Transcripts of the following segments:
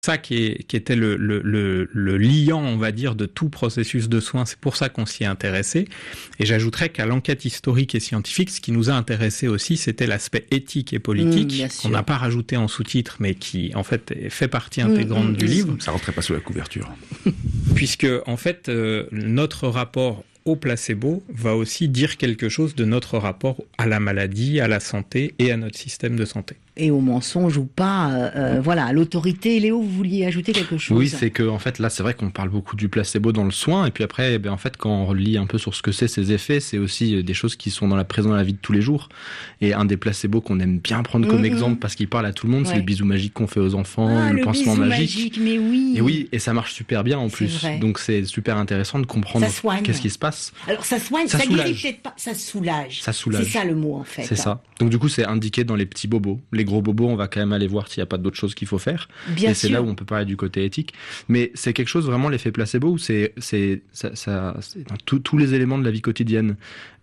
Ça qui était le liant, on va dire, de tout processus de soins. C'est pour ça qu'on s'y est intéressé. Et j'ajouterais qu'à l'enquête historique et scientifique, ce qui nous a intéressé aussi, c'était l'aspect éthique et politique, qu'on n'a pas rajouté en sous-titre, mais qui, en fait, fait partie intégrante du livre. Ça rentrait pas sous la couverture. Puisque, en fait, notre rapport au placebo va aussi dire quelque chose de notre rapport à la maladie, à la santé et à notre système de santé. Et au mensonge ou pas, voilà, à l'autorité. Léo, vous vouliez ajouter quelque chose ? Oui, c'est que en fait là, c'est vrai qu'on parle beaucoup du placebo dans le soin, et puis après, en fait, quand on relit un peu sur ce que c'est ces effets, c'est aussi des choses qui sont présentes dans la vie de tous les jours. Et un des placebos qu'on aime bien prendre comme exemple parce qu'il parle à tout le monde, c'est le bisou magique qu'on fait aux enfants, le pansement magique. Mais oui. Et oui, et ça marche super bien en plus. Vrai. Donc c'est super intéressant de comprendre qu'est-ce qui se passe. Alors ça soigne, ça guérit peut-être pas, ça soulage. Ça soulage. C'est ça le mot en fait. C'est ça. Donc du coup, c'est indiqué dans les petits bobos. Les gros bobos, on va quand même aller voir s'il n'y a pas d'autres choses qu'il faut faire. Bien et c'est là où on peut parler du côté éthique. Mais c'est quelque chose vraiment, l'effet placebo, où c'est dans tous les éléments de la vie quotidienne.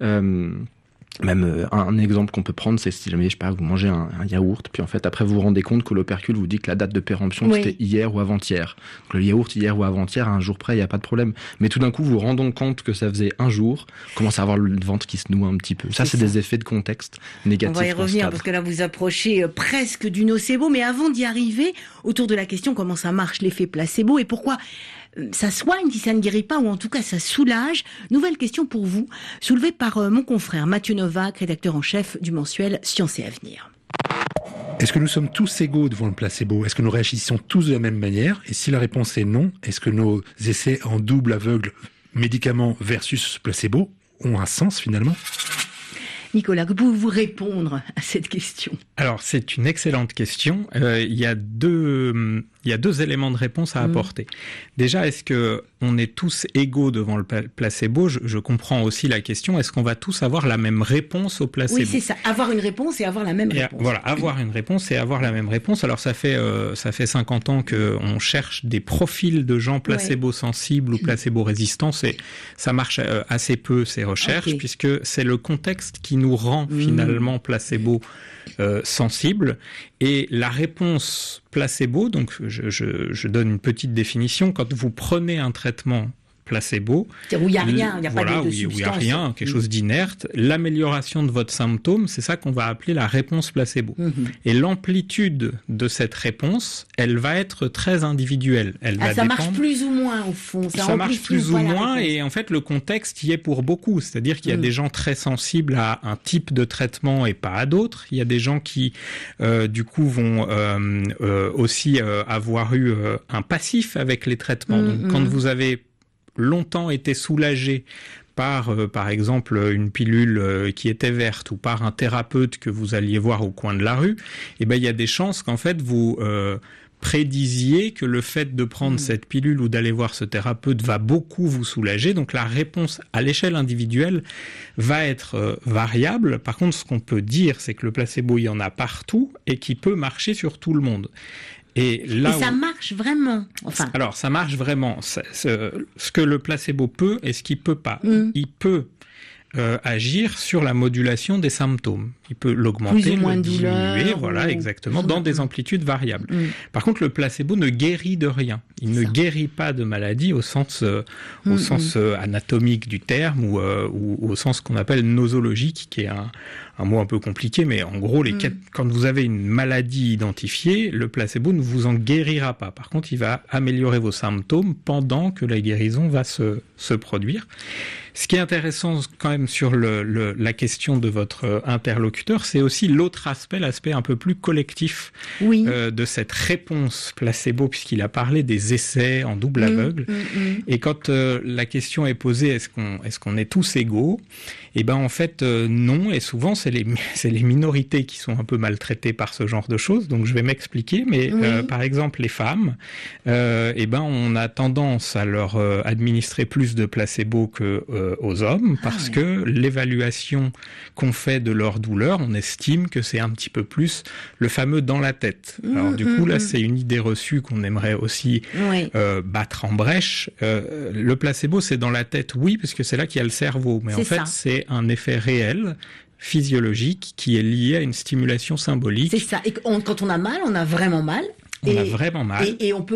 Même un exemple qu'on peut prendre, c'est si jamais, je sais pas, vous mangez un yaourt, puis en fait après vous vous rendez compte que l'opercule vous dit que la date de péremption c'était hier ou avant-hier. Donc le yaourt hier ou avant-hier, à un jour près, il n'y a pas de problème. Mais tout d'un coup, vous vous rendez compte que ça faisait un jour, commence à avoir le ventre qui se noue un petit peu. Ça, c'est des effets de contexte négatifs. On va y revenir parce que là vous approchez presque du nocebo, mais avant d'y arriver, autour de la question comment ça marche l'effet placebo et pourquoi ça soigne si ça ne guérit pas, ou en tout cas ça soulage. Nouvelle question pour vous, soulevée par mon confrère Mathieu Novak, rédacteur en chef du mensuel Science et Avenir. Est-ce que nous sommes tous égaux devant le placebo ? Est-ce que nous réagissons tous de la même manière ? Et si la réponse est non, est-ce que nos essais en double aveugle médicaments versus placebo ont un sens finalement ? Nicolas, que pouvez-vous répondre à cette question ? Alors, c'est une excellente question. Il y a deux éléments de réponse à apporter. Déjà, est-ce que on est tous égaux devant le placebo ? Je comprends aussi la question. Est-ce qu'on va tous avoir la même réponse au placebo ? Oui, c'est ça. Avoir une réponse et avoir la même réponse. Voilà, avoir une réponse et avoir la même réponse. Alors, ça fait 50 ans qu'on cherche des profils de gens placebo-sensibles ou placebo-résistants. Ça marche assez peu, ces recherches, puisque c'est le contexte qui nous rend finalement placebo sensible. Et la réponse placebo, donc je donne une petite définition, quand vous prenez un traitement placebo, où il n'y a rien, il n'y a pas de substance. Où il n'y a rien, quelque chose d'inerte, l'amélioration de votre symptôme, c'est ça qu'on va appeler la réponse placebo. Et l'amplitude de cette réponse, elle va être très individuelle. Ça marche plus ou moins au fond. Ça marche plus ou moins, et en fait le contexte y est pour beaucoup. C'est-à-dire qu'il y a des gens très sensibles à un type de traitement et pas à d'autres. Il y a des gens qui du coup vont aussi avoir eu un passif avec les traitements. Donc quand vous avez longtemps été soulagé par exemple, une pilule qui était verte ou par un thérapeute que vous alliez voir au coin de la rue, eh ben, il y a des chances qu'en fait, vous prédisiez que le fait de prendre cette pilule ou d'aller voir ce thérapeute va beaucoup vous soulager. Donc, la réponse à l'échelle individuelle va être variable. Par contre, ce qu'on peut dire, c'est que le placebo, il y en a partout et qui peut marcher sur tout le monde. Et ça marche vraiment. Alors, ça marche vraiment. Ce que le placebo peut et ce qu'il peut pas. Il peut agir sur la modulation des symptômes. Il peut l'augmenter, plus ou moins le diminuer, diminuer, voilà, exactement, dans des amplitudes variables. Par contre, le placebo ne guérit de rien. Il ne guérit pas de maladie au sens anatomique du terme ou au sens qu'on appelle nosologique, qui est un mot un peu compliqué, mais en gros, quand vous avez une maladie identifiée, le placebo ne vous en guérira pas. Par contre, il va améliorer vos symptômes pendant que la guérison va se produire. Ce qui est intéressant quand même sur la question de votre interlocuteur, c'est aussi l'autre aspect, l'aspect un peu plus collectif de cette réponse placebo, puisqu'il a parlé des essais en double aveugle. Et quand la question est posée, est-ce qu'on est tous égaux ? Eh ben en fait non, et souvent c'est les minorités qui sont un peu maltraitées par ce genre de choses. Donc je vais m'expliquer, mais par exemple les femmes, eh ben on a tendance à leur administrer plus de placebo que aux hommes, parce que l'évaluation qu'on fait de leur douleur, on estime que c'est un petit peu plus le fameux dans la tête. Alors du coup là c'est une idée reçue qu'on aimerait aussi battre en brèche. Le placebo c'est dans la tête, oui, parce que c'est là qu'il y a le cerveau, mais en fait c'est un effet réel physiologique qui est lié à une stimulation symbolique. C'est ça, et quand on a mal, on a vraiment mal. On a vraiment mal. Et on peut